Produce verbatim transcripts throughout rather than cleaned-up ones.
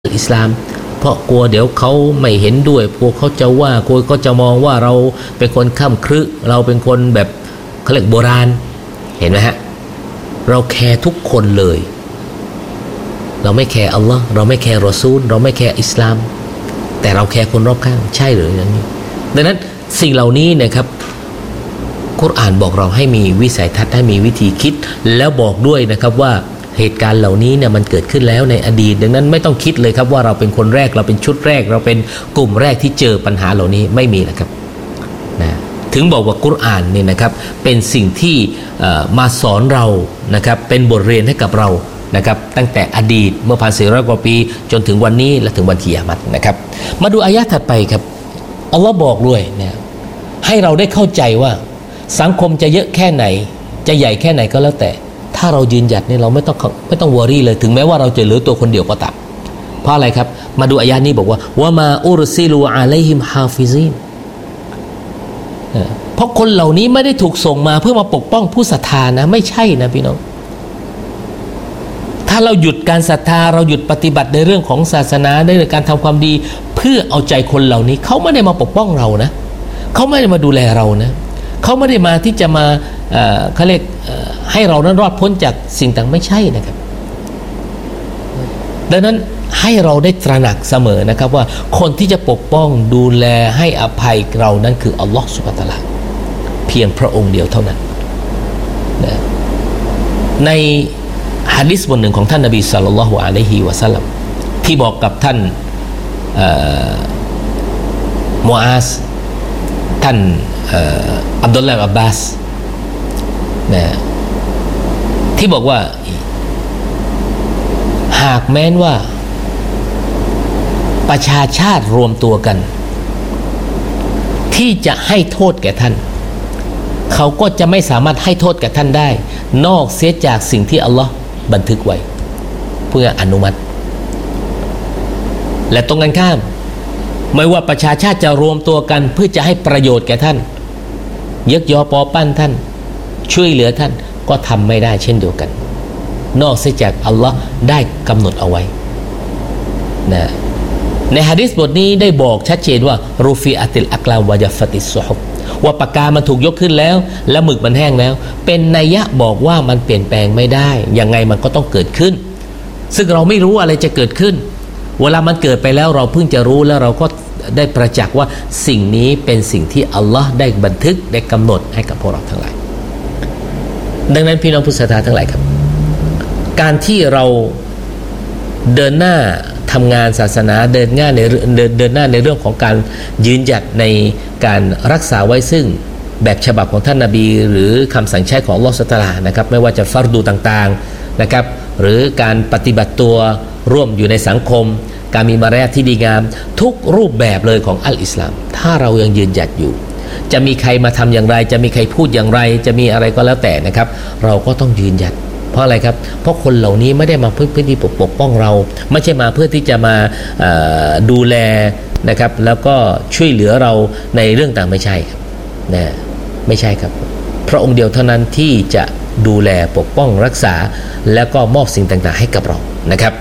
อิสลามเพราะกลัวเดี๋ยวเขาไม่เห็นด้วยกลัวเขาจะว่ากลัวเขาจะมองว่าเราเป็นคนข้ามครึเราเป็นคนแบบเขาเรียกโบราณเห็นไหมฮะเราแคร์ทุกคนเลยเราไม่แคร์อัลลอฮ์เราไม่แคร์รอซูลเราไม่แคร์อิสลามแต่เราแคร์คนรอบข้างใช่หรืออย่างนี้ดังนั้นสิ่งเหล่านี้นะครับกุรอานบอกเราให้มีวิสัยทัศน์ให้มีวิธีคิดแล้วบอกด้วยนะครับว่าเหตุการณ์เหล่านี้เนี่ยมันเกิดขึ้นแล้วในอดีตดังนั้นไม่ต้องคิดเลยครับว่าเราเป็นคนแรกเราเป็นชุดแรกเราเป็นกลุ่มแรกที่เจอปัญหาเหล่านี้ไม่มีนะครับนะถึงบอกว่ากุรอานเนี่ยนะครับเป็นสิ่งที่มาสอนเรานะครับเป็นบทเรียนให้กับเรานะครับตั้งแต่อดีตเมื่อพันสี่ร้อยกว่าปีจนถึงวันนี้และถึงวันกิยามะฮ์นะครับมาดูอายะห์ถัดไปครับอัลลอฮ์บอกด้วยเนี่ยให้เราได้เข้าใจว่าสังคมจะเยอะแค่ไหนจะใหญ่แค่ไหนก็แล้วแต่ถ้าเรายืนหยัดเนี่ยเราไม่ต้องไม่ต้องวอรี่เลยถึงแม้ว่าเราจะเหลือตัวคนเดียวก็ตามเพราะอะไรครับมาดูอายะห์นี้บอกว่าวะมาอุรซิลูอะลัยฮิมฮาฟิซีนเพราะคนเหล่านี้ไม่ได้ถูกส่งมาเพื่อมาปกป้องผู้ศรัทธานะไม่ใช่นะพี่น้องถ้าเราหยุดการศรัทธาเราหยุดปฏิบัติในเรื่องของศาสนาในเรื่องการทำความดีเพื่อเอาใจคนเหล่านี้เขาไม่ได้มาปกป้องเรานะเขาไม่ได้มาดูแลเรานะเขาไม่ได้มาที่จะมาเอ่อเขาเรียกให้เรานั้นรอดพ้นจากสิ่งต่างไม่ใช่นะครับดังนั้นให้เราได้ตระหนักเสมอนะครับว่าคนที่จะปกป้องดูแลให้อภัยเรานั้นคืออัลลอฮฺซุบฮานะฮูวะตะอาลาเพียงพระองค์เดียวเท่านั้นนะในหะดีษบทหนึ่งของท่านนบีศ็อลลัลลอฮุอะลัยฮิวะซัลลัมที่บอกกับท่านมูอาซท่านอับดุลลาห์อับบาสนะที่บอกว่าหากแม้นว่าประชาชาติรวมตัวกันที่จะให้โทษแก่ท่านเขาก็จะไม่สามารถให้โทษแก่ท่านได้นอกเสียจากสิ่งที่อัลลอฮ์บันทึกไว้เพื่ออนุมัติและตรงกันข้ามไม่ว่าประชาชาติจะรวมตัวกันเพื่อจะให้ประโยชน์แก่ท่านยกยอปอปั้นท่านช่วยเหลือท่านก็ทำไม่ได้เช่นเดียวกันนอกเสียจากอัลลอฮ์ได้กำหนดเอาไว้นะในหะดีษบทนี้ได้บอกชัดเจนว่ารูฟีอัติลอักลามวะญัฟฟัติสซุฮุบว่าปากกามันถูกยกขึ้นแล้วและหมึกมันแห้งแล้วเป็นนัยยะบอกว่ามันเปลี่ยนแปลงไม่ได้ยังไงมันก็ต้องเกิดขึ้นซึ่งเราไม่รู้อะไรจะเกิดขึ้นเวลามันเกิดไปแล้วเราเพิ่งจะรู้แล้วเราก็ได้ประจักษ์ว่าสิ่งนี้เป็นสิ่งที่อัลลอฮ์ได้บันทึกได้กำหนดให้กับพวกเราทั้งหลายดังนั้นพี่น้องผู้ศรัทธาทั้งหลายครับการที่เราเดินหน้าทำงานศาสนาเดินหน้าในเดินเดินหน้าในเรื่องของการยืนหยัดในการรักษาไว้ซึ่งแบบฉบับของท่านนบีหรือคำสั่งใช้ของอัลเลาะห์ซุบฮานะฮูวะตะอาลานะครับไม่ว่าจะฟัรดูต่างๆนะครับหรือการปฏิบัติตัวร่วมอยู่ในสังคมการมีมารยาทที่ดีงามทุกรูปแบบเลยของอัลอิสลามถ้าเรายังยืนหยัดอยู่จะมีใครมาทำอย่างไรจะมีใครพูดอย่างไรจะมีอะไรก็แล้วแต่นะครับเราก็ต้องยืนหยัดเพราะอะไรครับเพราะคนเหล่านี้ไม่ได้มาเพื่อเพื่อที่ปกป้องเราไม่ใช่มาเพื่อที่จะมาดูแลนะครับแล้วก็ช่วยเหลือเราในเรื่องต่างไม่ใช่นะไม่ใช่ครับพระองค์เดียวเท่านั้นที่จะดูแลปกป้องรักษาแล้วก็มอบสิ่งต่างๆให้กับเรานะครับ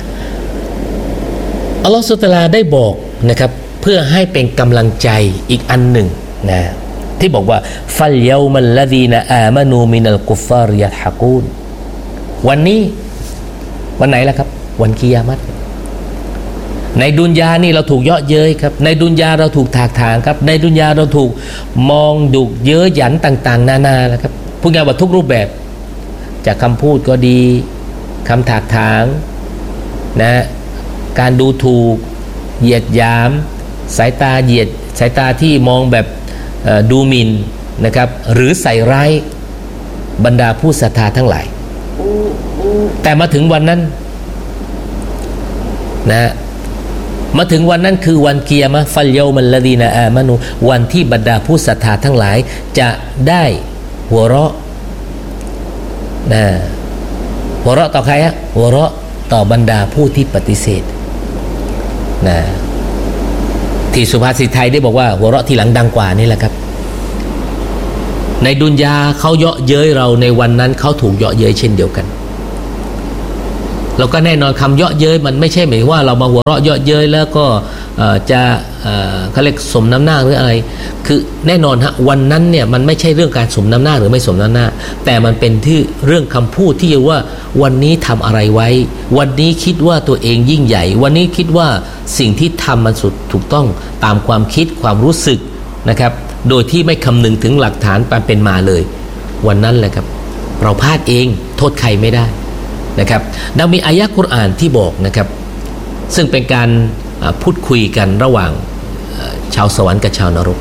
อัลลอฮฺซุบฮานะฮูวะตะอาลาได้บอกนะครับเพื่อให้เป็นกำลังใจอีกอันหนึ่งนะที่บอกว่าฟัลยามัลลซีนะอามานูมินัลกุฟฟาริยะฮะกูนวันนี้วันไหนล่ะครับวันกิยามะฮ์ในดุนยานี่เราถูกเยาะเย้ยครับในดุนยาเราถูกถากถางครับในดุนยาเราถูกมองดุเย้ยหยันต่างๆนานานะครับพูดง่ายว่าทุกรูปแบบจากคำพูดก็ดีคำถากถางนะการดูถูกเหยียดหยามสายตาเหยียดสายตาที่มองแบบดูหมิ่นนะครับหรือใส่ร้ายบรรดาผู้ศรัทธาทั้งหลายแต่มาถึงวันนั้นนะมาถึงวันนั้นคือวันกิยามะฮ์ฟัลยามัลลซีนะอามานูวันที่บรรดาผู้ศรัทธาทั้งหลายจะได้หัวเราะนะหัวเราะต่อใครฮะหัวเราะต่อบรรดาผู้ที่ปฏิเสธนะที่สุภาษิตไทยได้บอกว่าหัวเราะทีหลังดังกว่านี่แหละครับในดุนยาเขาเยาะเย้ยเราในวันนั้นเขาถูกเยาะเย้ยเช่นเดียวกันเราก็แน่นอนคำเยาะเย้ยมันไม่ใช่หมายว่าเรามาหัวเราะเยาะเย้ยแล้วก็จะเขาเรียกสมน้ำหน้าหรืออะไรคือแน่นอนฮะวันนั้นเนี่ยมันไม่ใช่เรื่องการสมน้ำหน้าหรือไม่สมน้ำหน้าแต่มันเป็นที่เรื่องคำพูดที่ว่าวันนี้ทำอะไรไว้วันนี้คิดว่าตัวเองยิ่งใหญ่วันนี้คิดว่าสิ่งที่ทำมันสุดถูกต้องตามความคิดความรู้สึกนะครับโดยที่ไม่คำนึงถึงหลักฐานการเป็นมาเลยวันนั้นแหละครับเราพลาดเองโทษใครไม่ได้นะครับดังมีอายะห์กุรอานที่บอกนะครับซึ่งเป็นการพูดคุยกันระหว่างชาวสวรรค์กับชาวนรก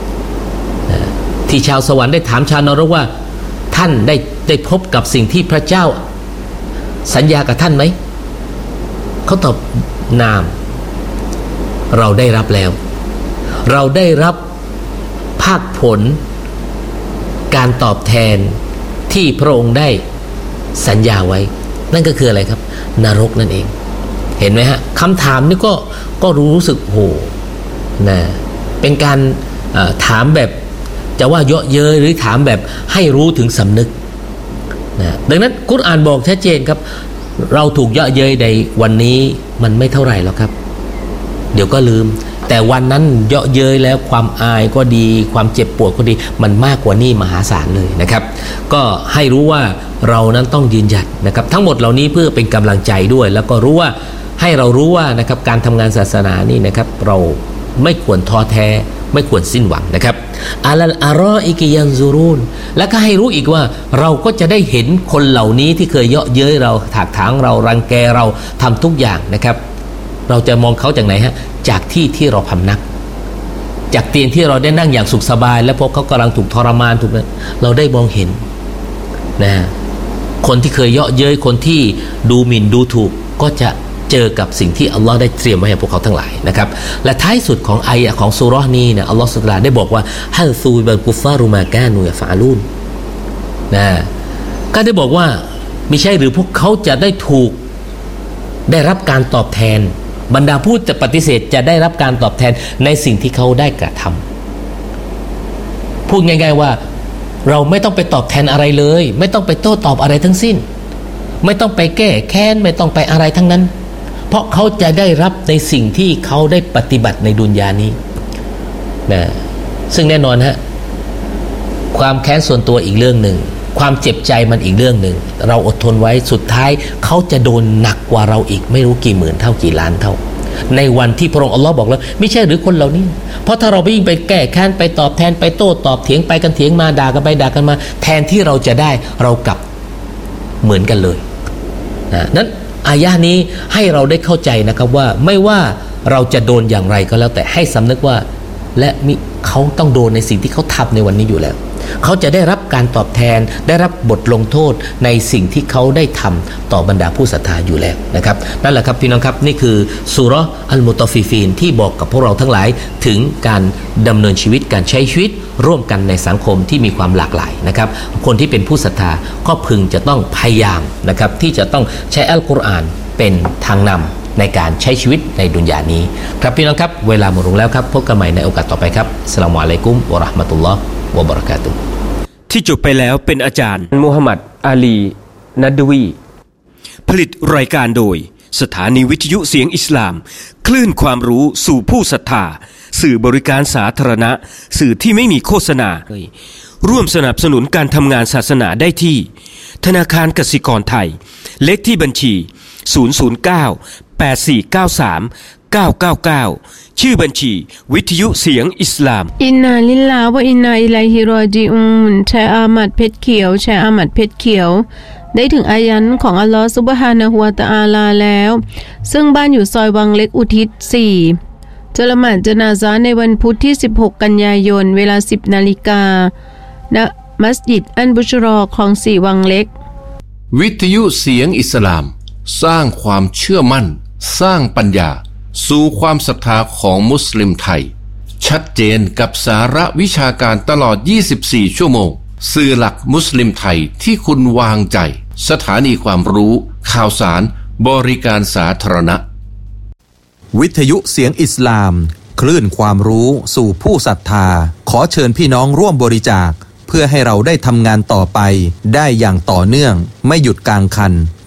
ที่ชาวสวรรค์ได้ถามชาวนรกว่าท่านได้ได้พบกับสิ่งที่พระเจ้าสัญญากับท่านไหมเขาตอบนามเราได้รับแล้วเราได้รับภาคผลการตอบแทนที่พระองค์ได้สัญญาไว้นั่นก็คืออะไรครับนรกนั่นเองเห็นไหมฮะคำถามนี้ก็ก็รู้สึกโหนะเป็นการถามแบบจะว่าเยาะเย้ยหรือถามแบบให้รู้ถึงสำนึกนะดังนั้นกุรอานบอกชัดเจนครับเราถูกเยาะเย้ยในวันนี้มันไม่เท่าไหร่หรอกครับเดี๋ยวก็ลืมแต่วันนั้นเยาะเย้ยแล้วความอายก็ดีความเจ็บปวดก็ดีมันมากกว่านี้มหาศาลเลยนะครับก็ให้รู้ว่าเรานั้นต้องยืนหยัดนะครับทั้งหมดเหล่านี้เพื่อเป็นกำลังใจด้วยแล้วก็รู้ว่าให้เรารู้ว่านะครับการทำงานศาสนานี่นะครับเราไม่ควรท้อแท้ไม่ควรสิ้นหวังนะครับอาลัลอารออิกิยันซูรูนแล้วก็ให้รู้อีกว่าเราก็จะได้เห็นคนเหล่านี้ที่เคยเยาะเย้ยเราถากถางเรารังแกเราทำทุกอย่างนะครับเราจะมองเขาจากไหนฮะจากที่ที่เราพำนักจากเตียงที่เราได้นั่งอย่างสุขสบายและพวกเขากำลังถูกทรมานถูกเราได้มองเห็นนะคนที่เคยเยาะเย้ยคนที่ดูหมิ่นดูถูกก็จะเจอกับสิ่งที่อัลลอฮ์ได้เตรียมไว้ให้พวกเขาทั้งหลายนะครับและท้ายสุดของอายะห์ของซูเราะห์นี้เนี่ยอัลลอฮ์ซุบฮานะฮูวะตะอาลาได้บอกว่าฮัลซูบัลกุฟฟารุมากานูยะฟะอาลูนนะก็ได้บอกว่าไม่ใช่หรือพวกเขาจะได้ถูกได้รับการตอบแทนบรรดาผู้จะปฏิเสธจะได้รับการตอบแทนในสิ่งที่เขาได้กระทำพูดง่ายๆว่าเราไม่ต้องไปตอบแทนอะไรเลยไม่ต้องไปโต้ตอบอะไรทั้งสิ้นไม่ต้องไปแก้แค้นไม่ต้องไปอะไรทั้งนั้นเพราะเขาจะได้รับในสิ่งที่เขาได้ปฏิบัติในดุนยานี้นะซึ่งแน่นอนฮะความแค้นส่วนตัวอีกเรื่องหนึ่งความเจ็บใจมันอีกเรื่องหนึ่งเราอดทนไว้สุดท้ายเขาจะโดนหนักกว่าเราอีกไม่รู้กี่หมื่นเท่ากี่ล้านเท่าในวันที่พระองค์อัลลอฮ์บอกแล้วไม่ใช่หรือคนเหล่านี้เพราะถ้าเราไปยิ่งไปแก้แค้นไปตอบแทนไปโต้ตอบเถียงไปกันเถียงมาด่ากันไปด่ากันมาแทนที่เราจะได้เรากลับเหมือนกันเลยนะนั้นอายะห์นี้ให้เราได้เข้าใจนะครับว่าไม่ว่าเราจะโดนอย่างไรก็แล้วแต่ให้สำนึกว่าและมิเขาต้องโดนในสิ่งที่เขาทำในวันนี้อยู่แล้วเขาจะได้รับการตอบแทนได้รับบทลงโทษในสิ่งที่เขาได้ทำต่อบรรดาผู้ศรัทธาอยู่แล้วนะครับนั่นแหละครับพี่น้องครับนี่คือซูเราะห์อัลมุตอฟิฟีนที่บอกกับพวกเราทั้งหลายถึงการดำเนินชีวิตการใช้ชีวิตร่วมกันในสังคมที่มีความหลากหลายนะครับคนที่เป็นผู้ศรัทธาก็พึงจะต้องพยายามนะครับที่จะต้องใช้อัลกุรอานเป็นทางนำในการใช้ชีวิตในดุนยานี้ครับพี่น้องครับเวลาหมดลงแล้วครับพบกันใหม่ในโอกาสต่อไปครับอัสสลามุอะลัยกุมวะเราะห์มะตุลลอฮ์วะบะเราะกาตุฮ์ที่จบไปแล้วเป็นอาจารย์มูฮัมหมัดอาลีนัดวีผลิตรายการโดยสถานีวิทยุเสียงอิสลามคลื่นความรู้สู่ผู้ศรัทธาสื่อบริการสาธารณะสื่อที่ไม่มีโฆษณาร่วมสนับสนุนการทำงานศาสนาได้ที่ธนาคารกสิกรไทยเลขที่บัญชีศูนย์ ศูนย์ เก้า แปด สี่ เก้า สาม เก้า เก้า เก้าชื่อบัญชีวิทยุเสียงอิสลามอินนาลิลลาฮ์วะอินนาอิลัยฮิรอญิอูนแชร์อามัดเพชรเขียวแชร์อามัดเพชรเขียวได้ถึงอายันของอัลลอฮ์ซุบฮานะฮูวะตะอาลาแล้วซึ่งบ้านอยู่ซอยวังเล็กอุทิศสี่จะละหมาดญะนาซะห์ในวันพุธที่สิบหกกันยายนเวลา สิบนาฬิกา ณมัสยิดอันบุชรอคลองสี่วังเล็กวิทยุเสียงอิสลามสร้างความเชื่อมั่นสร้างปัญญาสู่ความศรัทธาของมุสลิมไทยชัดเจนกับสาระวิชาการตลอดยี่สิบสี่ชั่วโมงสื่อหลักมุสลิมไทยที่คุณวางใจสถานีความรู้ข่าวสารบริการสาธารณะวิทยุเสียงอิสลามคลื่นความรู้สู่ผู้ศรัทธาขอเชิญพี่น้องร่วมบริจาคเพื่อให้เราได้ทำงานต่อไปได้อย่างต่อเนื่องไม่หยุดกลางคัน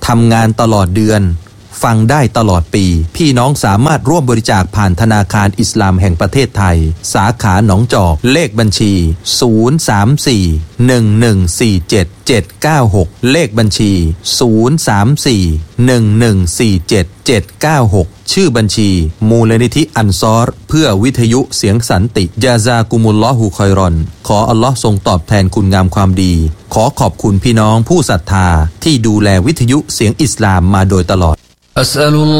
ทำงานตลอดเดือนฟังได้ตลอดปีพี่น้องสามารถร่วมบริจาคผ่านธนาคารอิสลามแห่งประเทศไทยสาขาหนองจอกเลขบัญชีศูนย์ สาม สี่ หนึ่ง หนึ่ง สี่ เจ็ด เจ็ด เก้า หกเลขบัญชีศูนย์ สาม สี่ หนึ่ง หนึ่ง สี่ เจ็ด เจ็ด เก้า หกชื่อบัญชีมูลนิธิอันซอรเพื่อวิทยุเสียงสันติยาซากุมุลลอฮุคอยรอนขออัลลอฮ์ทรงตอบแทนคุณงามความดีขอขอบคุณพี่น้องผู้ศรัทธาที่ดูแลวิทยุเสียงอิสลามมาโดยตลอด أسأل الله